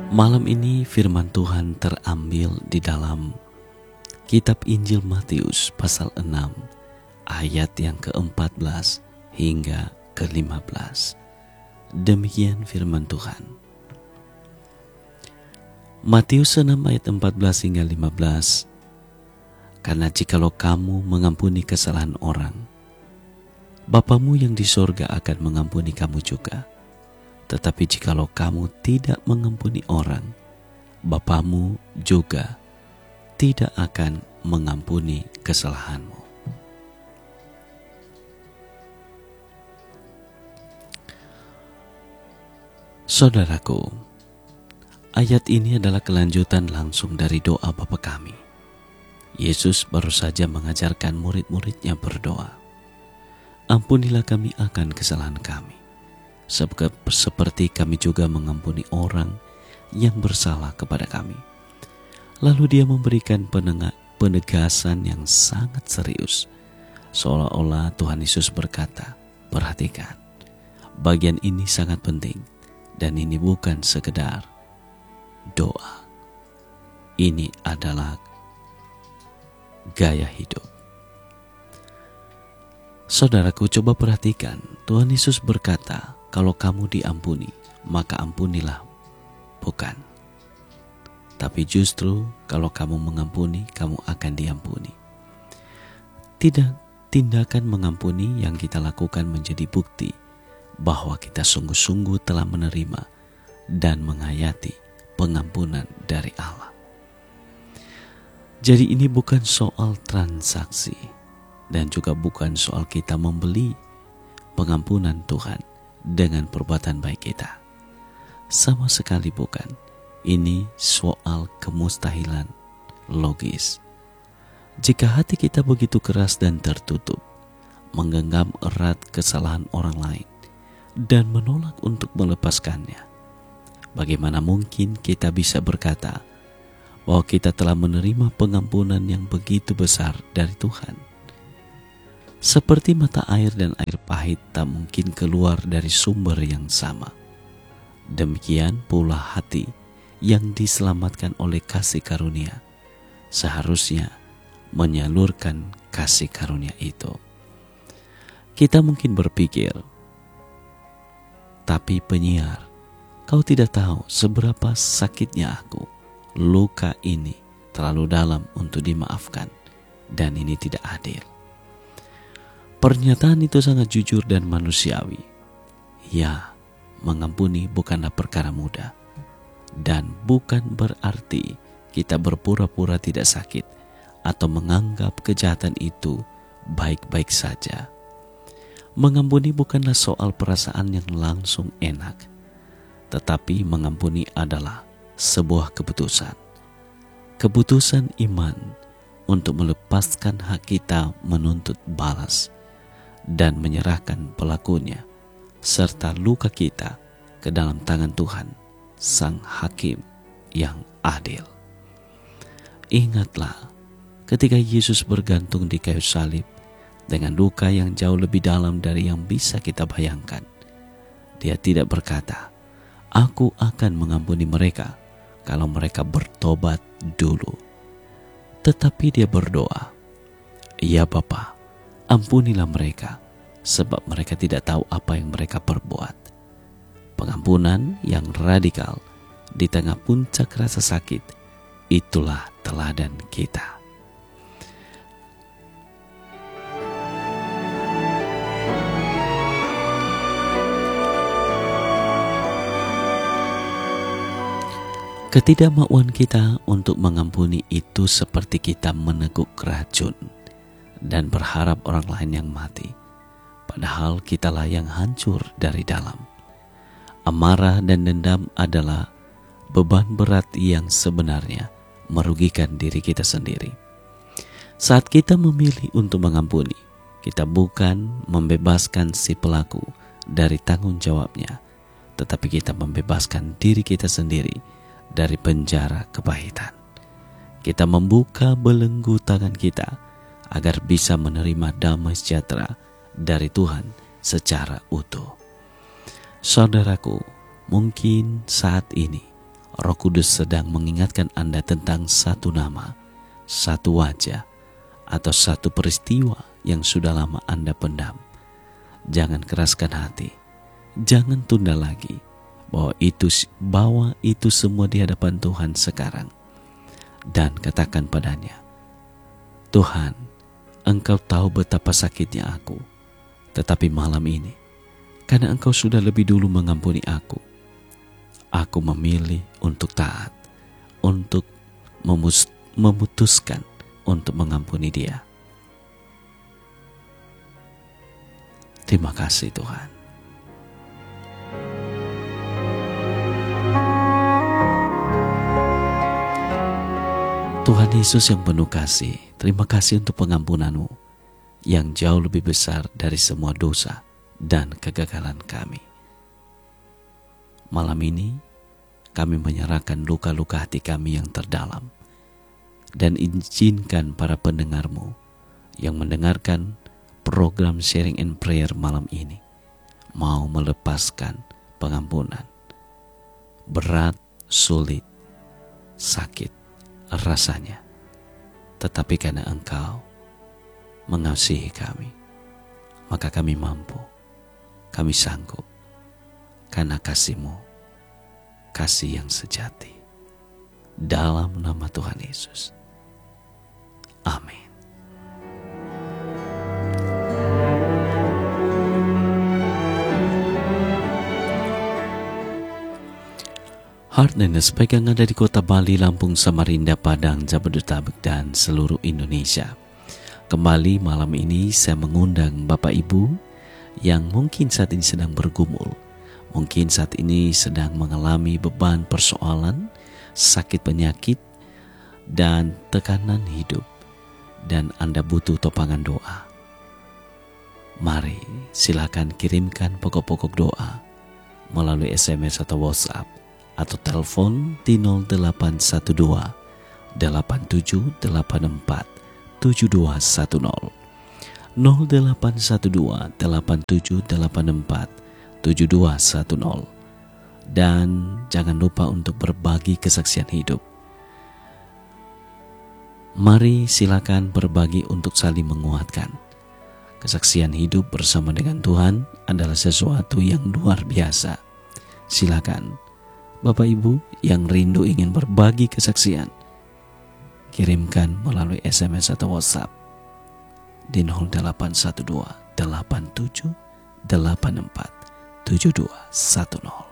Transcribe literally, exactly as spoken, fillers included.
Malam ini firman Tuhan terambil di dalam Kitab Injil Matius pasal enam ayat yang keempat belas hingga kelima belas. Demikian firman Tuhan. Matius enam ayat empat belas hingga lima belas. Karena jikalau kamu mengampuni kesalahan orang, Bapamu yang di sorga akan mengampuni kamu juga. Tetapi jikalau kamu tidak mengampuni orang, Bapamu juga tidak akan mengampuni kesalahanmu. Saudaraku, ayat ini adalah kelanjutan langsung dari doa Bapa kami. Yesus baru saja mengajarkan murid-muridnya berdoa. Ampunilah kami akan kesalahan kami, seperti kami juga mengampuni orang yang bersalah kepada kami. Lalu dia memberikan penegasan yang sangat serius, seolah-olah Tuhan Yesus berkata, perhatikan, bagian ini sangat penting, dan ini bukan sekedar doa. Ini adalah gaya hidup. Saudaraku, coba perhatikan, Tuhan Yesus berkata, kalau kamu diampuni, maka ampunilah. Bukan. Tapi justru kalau kamu mengampuni, kamu akan diampuni. Tidak tindakan mengampuni yang kita lakukan menjadi bukti bahwa kita sungguh-sungguh telah menerima dan menghayati pengampunan dari Allah. Jadi ini bukan soal transaksi dan juga bukan soal kita membeli pengampunan Tuhan dengan perbuatan baik kita. Sama sekali bukan. Ini soal kemustahilan logis. Jika hati kita begitu keras dan tertutup, menggenggam erat kesalahan orang lain dan menolak untuk melepaskannya, bagaimana mungkin kita bisa berkata bahwa kita telah menerima pengampunan yang begitu besar dari Tuhan? Seperti mata air dan air pahit tak mungkin keluar dari sumber yang sama, demikian pula hati yang diselamatkan oleh kasih karunia seharusnya menyalurkan kasih karunia itu. Kita mungkin berpikir, tapi penyiar, kau tidak tahu seberapa sakitnya aku. Luka ini terlalu dalam untuk dimaafkan, dan ini tidak adil. Pernyataan itu sangat jujur dan manusiawi. Ya, mengampuni bukanlah perkara mudah, dan bukan berarti kita berpura-pura tidak sakit atau menganggap kejahatan itu baik-baik saja. Mengampuni bukanlah soal perasaan yang langsung enak, tetapi mengampuni adalah sebuah keputusan. Keputusan iman untuk melepaskan hak kita menuntut balas dan menyerahkan pelakunya serta luka kita ke dalam tangan Tuhan, Sang Hakim yang adil. Ingatlah ketika Yesus bergantung di kayu salib dengan luka yang jauh lebih dalam dari yang bisa kita bayangkan. Dia tidak berkata, "Aku akan mengampuni mereka kalau mereka bertobat dulu." Tetapi dia berdoa, "Ya Bapa, ampunilah mereka, sebab mereka tidak tahu apa yang mereka perbuat." Pengampunan yang radikal di tengah puncak rasa sakit, itulah teladan kita. Ketidakmauan kita untuk mengampuni itu seperti kita meneguk racun dan berharap orang lain yang mati, padahal kitalah yang hancur dari dalam. Amarah dan dendam adalah beban berat yang sebenarnya merugikan diri kita sendiri. Saat kita memilih untuk mengampuni, kita bukan membebaskan si pelaku dari tanggung jawabnya, tetapi kita membebaskan diri kita sendiri dari penjara kepahitan. Kita membuka belenggu tangan kita agar bisa menerima damai sejahtera dari Tuhan secara utuh. Saudaraku, mungkin saat ini Roh Kudus sedang mengingatkan Anda tentang satu nama, satu wajah, atau satu peristiwa yang sudah lama Anda pendam. Jangan keraskan hati, jangan tunda lagi, bahwa itu bawa itu semua di hadapan Tuhan sekarang, dan katakan padanya, Tuhan, Engkau tahu betapa sakitnya aku, tetapi malam ini, karena Engkau sudah lebih dulu mengampuni aku, aku memilih untuk taat, untuk memus- memutuskan untuk mengampuni dia. Terima kasih Tuhan. Tuhan Yesus yang penuh kasih, terima kasih untuk pengampunan-Mu yang jauh lebih besar dari semua dosa dan kegagalan kami. Malam ini kami menyerahkan luka-luka hati kami yang terdalam, dan izinkan para pendengar-Mu yang mendengarkan program Sharing and Prayer malam ini mau melepaskan pengampunan. Berat, sulit, sakit rasanya, tetapi karena Engkau mengasihi kami, maka kami mampu, kami sanggup, karena kasih-Mu, kasih yang sejati. Dalam nama Tuhan Yesus. Amin. Heartlanders baik yang ada di kota Bali, Lampung, Samarinda, Padang, Jabodetabek, dan seluruh Indonesia. Kembali malam ini saya mengundang Bapak Ibu yang mungkin saat ini sedang bergumul, mungkin saat ini sedang mengalami beban persoalan, sakit penyakit, dan tekanan hidup, dan Anda butuh topangan doa. Mari silakan kirimkan pokok-pokok doa melalui S M S atau WhatsApp atau telepon di nol delapan satu dua delapan tujuh delapan empat tujuh dua satu nol nol delapan satu dua delapan tujuh delapan empat tujuh dua satu nol. Dan jangan lupa untuk berbagi kesaksian hidup. Mari silakan berbagi untuk saling menguatkan. Kesaksian hidup bersama dengan Tuhan adalah sesuatu yang luar biasa. Silakan Bapak Ibu yang rindu ingin berbagi kesaksian, kirimkan melalui S M S atau WhatsApp di nol delapan satu dua delapan tujuh delapan empat tujuh dua satu nol.